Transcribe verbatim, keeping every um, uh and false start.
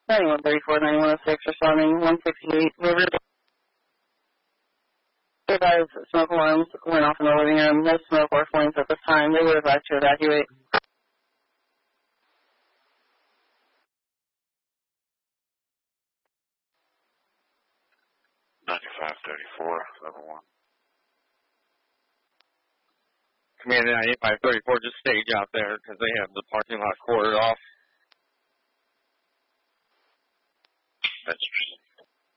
ninety-one thirty-four, ninety-one oh six, responding one sixty-eight, River. They advised smoke alarms went off in the living room. No smoke or flames at this time. They would advise to evacuate. ninety-five thirty-four, level one. Command ninety-five thirty-four, just stage out there because they have the parking lot quartered off. That's